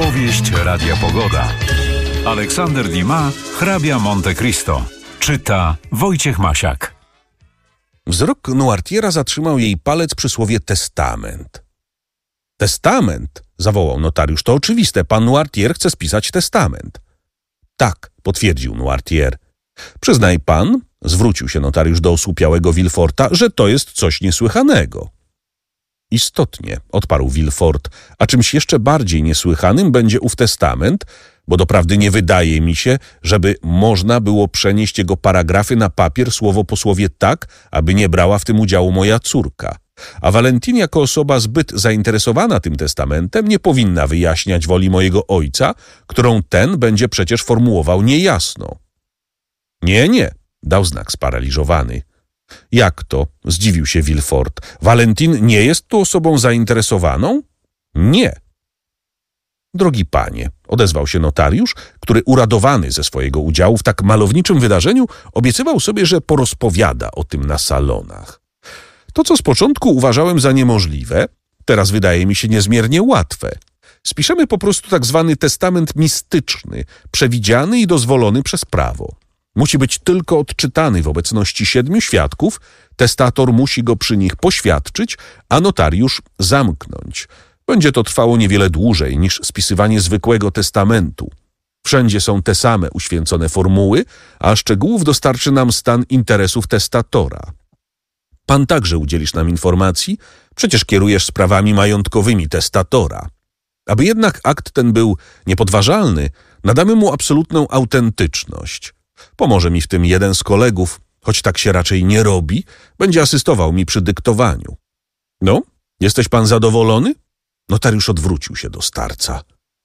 Opowieść Radia Pogoda. Aleksander Dumas, hrabia Monte Cristo. Czyta Wojciech Masiak. Wzrok Noirtiera zatrzymał jej palec przy słowie testament. Testament? Zawołał notariusz. To oczywiste, pan Noirtier chce spisać testament. Tak, potwierdził Noirtier. Przyznaj pan, zwrócił się notariusz do osłupiałego Villeforta, że to jest coś niesłychanego. Istotnie, odparł Villefort, a czymś jeszcze bardziej niesłychanym będzie ów testament, bo doprawdy nie wydaje mi się, żeby można było przenieść jego paragrafy na papier słowo po słowie tak, aby nie brała w tym udziału moja córka. A Valentine jako osoba zbyt zainteresowana tym testamentem nie powinna wyjaśniać woli mojego ojca, którą ten będzie przecież formułował niejasno. Nie, dał znak sparaliżowany. Jak to? Zdziwił się Villefort. Valentine nie jest tu osobą zainteresowaną? Nie. Drogi panie, odezwał się notariusz, który uradowany ze swojego udziału w tak malowniczym wydarzeniu obiecywał sobie, że porozpowiada o tym na salonach. To, co z początku uważałem za niemożliwe, teraz wydaje mi się niezmiernie łatwe. Spiszemy po prostu tak zwany testament mistyczny, przewidziany i dozwolony przez prawo. Musi być tylko odczytany w obecności 7 świadków, testator musi go przy nich poświadczyć, a notariusz zamknąć. Będzie to trwało niewiele dłużej niż spisywanie zwykłego testamentu. Wszędzie są te same uświęcone formuły, a szczegółów dostarczy nam stan interesów testatora. Pan także udzielisz nam informacji, przecież kierujesz sprawami majątkowymi testatora. Aby jednak akt ten był niepodważalny, nadamy mu absolutną autentyczność. Pomoże mi w tym jeden z kolegów, choć tak się raczej nie robi, będzie asystował mi przy dyktowaniu. No, jesteś pan zadowolony? Notariusz odwrócił się do starca.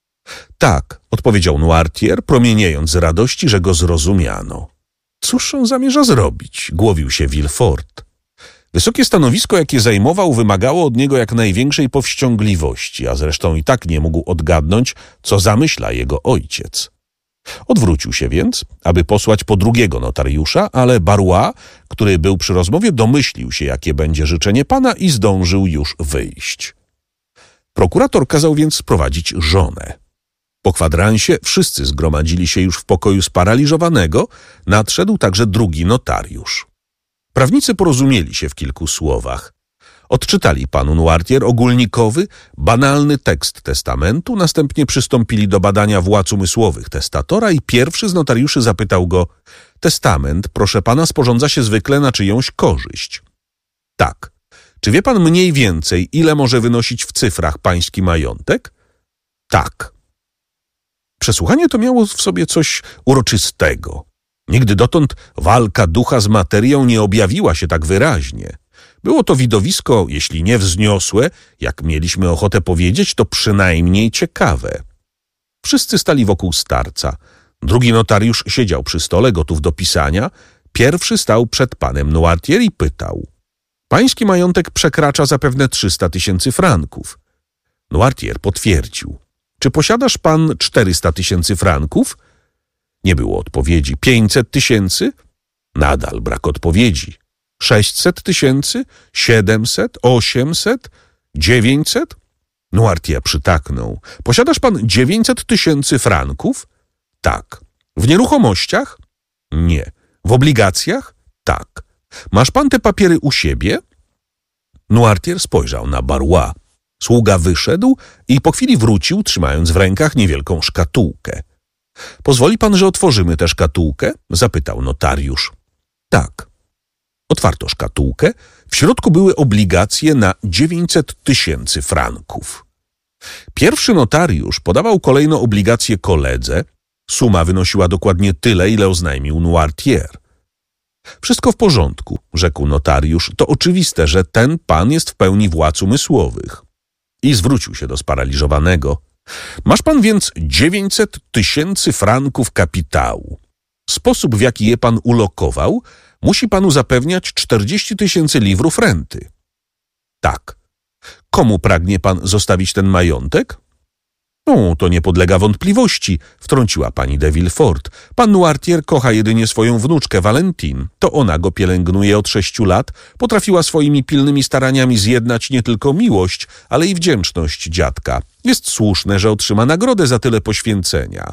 Tak, odpowiedział Noirtier, promieniejąc z radości, że go zrozumiano. Cóż on zamierza zrobić? Głowił się Villefort. Wysokie stanowisko, jakie zajmował, wymagało od niego jak największej powściągliwości, a zresztą i tak nie mógł odgadnąć, co zamyśla jego ojciec. Odwrócił się więc, aby posłać po drugiego notariusza, ale Barrois, który był przy rozmowie, domyślił się, jakie będzie życzenie pana i zdążył już wyjść. Prokurator kazał więc sprowadzić żonę. Po kwadransie wszyscy zgromadzili się już w pokoju sparaliżowanego, nadszedł także drugi notariusz. Prawnicy porozumieli się w kilku słowach. Odczytali panu Noirtier ogólnikowy, banalny tekst testamentu, następnie przystąpili do badania władz umysłowych testatora i pierwszy z notariuszy zapytał go: testament, proszę pana, sporządza się zwykle na czyjąś korzyść. Tak. Czy wie pan mniej więcej, ile może wynosić w cyfrach pański majątek? Tak. Przesłuchanie to miało w sobie coś uroczystego. Nigdy dotąd walka ducha z materią nie objawiła się tak wyraźnie. Było to widowisko, jeśli nie wzniosłe, jak mieliśmy ochotę powiedzieć, to przynajmniej ciekawe. Wszyscy stali wokół starca. Drugi notariusz siedział przy stole, gotów do pisania. Pierwszy stał przed panem Noirtier i pytał: pański majątek przekracza zapewne 300 000 franków. Noirtier potwierdził. Czy posiadasz pan 400 000 franków? Nie było odpowiedzi. 500 000? Nadal brak odpowiedzi. 600 000? 700? 800? 900? Noirtier przytaknął. Posiadasz pan 900 000 franków? Tak. W nieruchomościach? Nie. W obligacjach? Tak. Masz pan te papiery u siebie? Noirtier spojrzał na Barrois. Sługa wyszedł i po chwili wrócił, trzymając w rękach niewielką szkatułkę. Pozwoli pan, że otworzymy tę szkatułkę? Zapytał notariusz. Tak. Otwarto szkatułkę. W środku były obligacje na 900 000 franków. Pierwszy notariusz podawał kolejno obligacje koledze. Suma wynosiła dokładnie tyle, ile oznajmił Noirtier. Wszystko w porządku, rzekł notariusz. To oczywiste, że ten pan jest w pełni władz umysłowych. I zwrócił się do sparaliżowanego. Masz pan więc 900 000 franków kapitału. Sposób, w jaki je pan ulokował, musi panu zapewniać 40 000 liwrów renty. Tak. Komu pragnie pan zostawić ten majątek? No, to nie podlega wątpliwości, wtrąciła pani de Villefort. Pan Noirtier kocha jedynie swoją wnuczkę Valentine. To ona go pielęgnuje od 6 lat. Potrafiła swoimi pilnymi staraniami zjednać nie tylko miłość, ale i wdzięczność dziadka. Jest słuszne, że otrzyma nagrodę za tyle poświęcenia.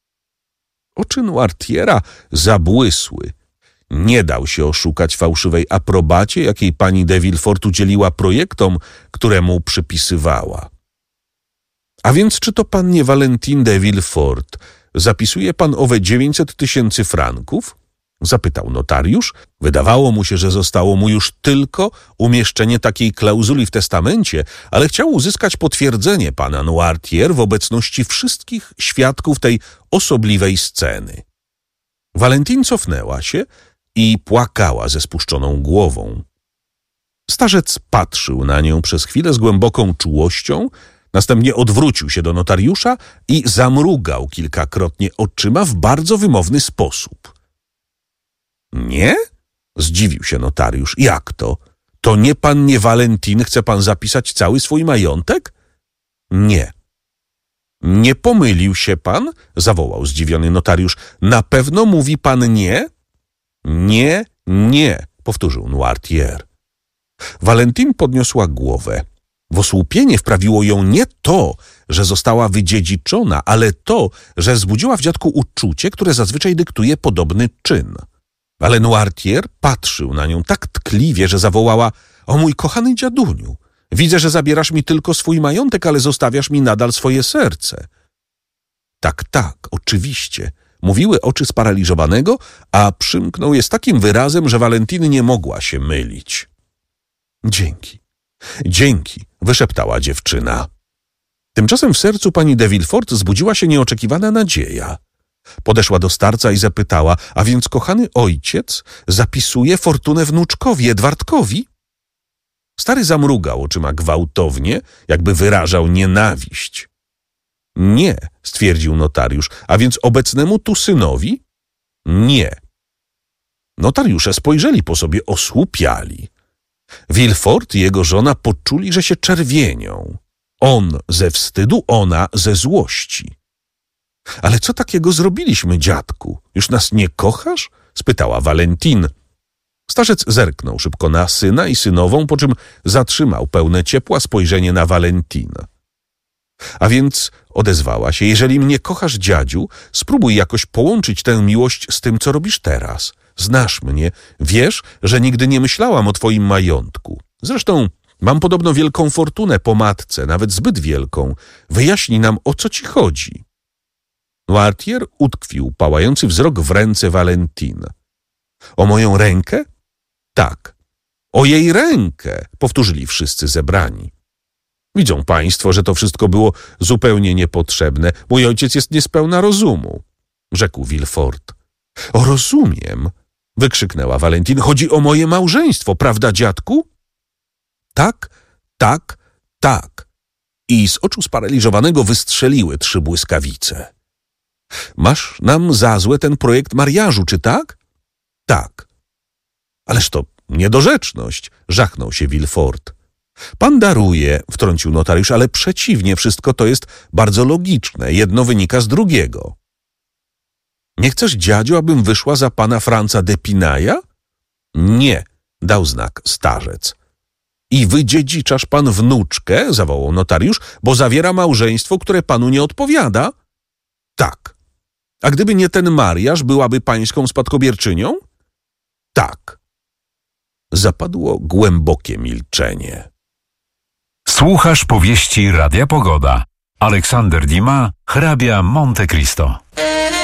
Oczy Noirtiera zabłysły. Nie dał się oszukać fałszywej aprobacie, jakiej pani de Villefort udzieliła projektom, które mu przypisywała. A więc czy to pannie Valentine de Villefort zapisuje pan owe 900 000 franków? Zapytał notariusz. Wydawało mu się, że zostało mu już tylko umieszczenie takiej klauzuli w testamencie, ale chciał uzyskać potwierdzenie pana Noirtier w obecności wszystkich świadków tej osobliwej sceny. Valentine cofnęła się i płakała ze spuszczoną głową. Starzec patrzył na nią przez chwilę z głęboką czułością, następnie odwrócił się do notariusza i zamrugał kilkakrotnie oczyma w bardzo wymowny sposób. Nie? Zdziwił się notariusz. Jak to? To nie pannie Valentine chce pan zapisać cały swój majątek? Nie. Nie pomylił się pan? Zawołał zdziwiony notariusz. Na pewno mówi pan nie? Nie, nie, powtórzył Noirtier. Valentine podniosła głowę. W osłupienie wprawiło ją nie to, że została wydziedziczona, ale to, że wzbudziła w dziadku uczucie, które zazwyczaj dyktuje podobny czyn. Ale Noirtier patrzył na nią tak tkliwie, że zawołała: o mój kochany dziaduniu, widzę, że zabierasz mi tylko swój majątek, ale zostawiasz mi nadal swoje serce. Tak, tak, oczywiście, mówiły oczy sparaliżowanego, a przymknął je z takim wyrazem, że Valentine nie mogła się mylić. Dzięki, dzięki, wyszeptała dziewczyna. Tymczasem w sercu pani de Villefort zbudziła się nieoczekiwana nadzieja. Podeszła do starca i zapytała: a więc kochany ojciec zapisuje fortunę wnuczkowi, Edwardkowi? Stary zamrugał oczyma gwałtownie, jakby wyrażał nienawiść. Nie, stwierdził notariusz, a więc obecnemu tu synowi? Nie. Notariusze spojrzeli po sobie osłupiali. Villefort i jego żona poczuli, że się czerwienią. On ze wstydu, ona ze złości. Ale co takiego zrobiliśmy, dziadku? Już nas nie kochasz? Spytała Valentine. Starzec zerknął szybko na syna i synową, po czym zatrzymał pełne ciepła spojrzenie na Valentine. A więc, odezwała się, jeżeli mnie kochasz, dziadziu, spróbuj jakoś połączyć tę miłość z tym, co robisz teraz. Znasz mnie, wiesz, że nigdy nie myślałam o twoim majątku. Zresztą mam podobno wielką fortunę po matce, nawet zbyt wielką. Wyjaśnij nam, o co ci chodzi. Noirtier utkwił pałający wzrok w ręce Valentine. O moją rękę? Tak. O jej rękę, powtórzyli wszyscy zebrani. Widzą państwo, że to wszystko było zupełnie niepotrzebne. Mój ojciec jest niespełna rozumu, rzekł Villefort. O, rozumiem, wykrzyknęła Valentine. Chodzi o moje małżeństwo, prawda, dziadku? Tak, tak, tak. I z oczu sparaliżowanego wystrzeliły 3 błyskawice. Masz nam za złe ten projekt mariażu, czy tak? Tak. Ależ to niedorzeczność, żachnął się Villefort. Pan daruje, wtrącił notariusz, ale przeciwnie, wszystko to jest bardzo logiczne. Jedno wynika z drugiego. Nie chcesz, dziadziu, abym wyszła za pana Franca d'Epinaja? Nie, dał znak starzec. I wydziedziczasz pan wnuczkę, zawołał notariusz, bo zawiera małżeństwo, które panu nie odpowiada? Tak. A gdyby nie ten mariaż, byłaby pańską spadkobierczynią? Tak. Zapadło głębokie milczenie. Słuchasz powieści Radia Pogoda. Aleksander Dumas, hrabia Monte Cristo.